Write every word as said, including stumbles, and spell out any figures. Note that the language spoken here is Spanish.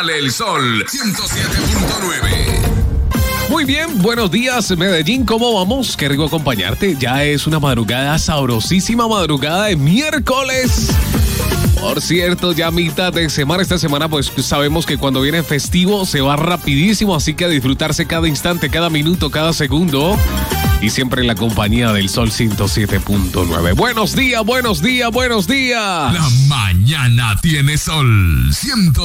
sale el sol. ciento siete punto nueve. Muy bien, buenos días Medellín, ¿cómo vamos? Qué rico acompañarte, ya es una madrugada, sabrosísima madrugada de miércoles. Por cierto, ya mitad de semana, esta semana pues sabemos que cuando viene festivo se va rapidísimo, así que a disfrutarse cada instante, cada minuto, cada segundo. Y siempre en la compañía del Sol ciento siete punto nueve. Buenos días, buenos días, buenos días. La mañana tiene sol. ciento